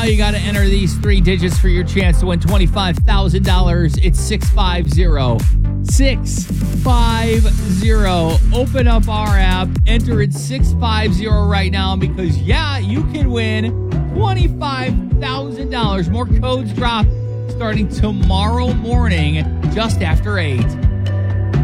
you got to enter these 3 digits for your chance to win $25,000. It's 650. 650. Open up our app, enter it 650 right now because, you can win $25,000. More codes drop starting tomorrow morning just after 8.